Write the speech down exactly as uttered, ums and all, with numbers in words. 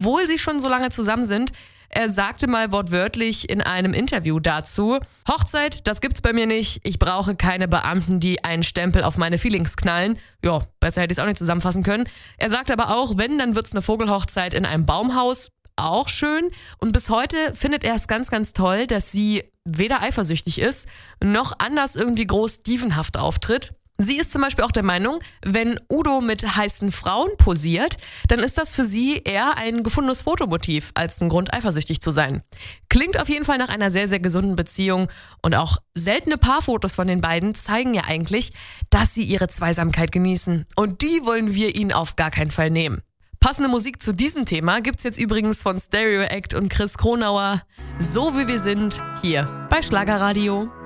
obwohl sie schon so lange zusammen sind. Er sagte mal wortwörtlich in einem Interview dazu: Hochzeit, das gibt's bei mir nicht. Ich brauche keine Beamten, die einen Stempel auf meine Feelings knallen. Ja, besser hätte ich es auch nicht zusammenfassen können. Er sagt aber auch, wenn, dann wird's eine Vogelhochzeit in einem Baumhaus. Auch schön. Und bis heute findet er es ganz, ganz toll, dass sie weder eifersüchtig ist, noch anders irgendwie groß dievenhaft auftritt. Sie ist zum Beispiel auch der Meinung, wenn Udo mit heißen Frauen posiert, dann ist das für sie eher ein gefundenes Fotomotiv als ein Grund, eifersüchtig zu sein. Klingt auf jeden Fall nach einer sehr, sehr gesunden Beziehung und auch seltene Paarfotos von den beiden zeigen ja eigentlich, dass sie ihre Zweisamkeit genießen. Und die wollen wir ihnen auf gar keinen Fall nehmen. Passende Musik zu diesem Thema gibt's jetzt übrigens von Stereo Act und Chris Kronauer. So wie wir sind, hier bei Schlagerradio.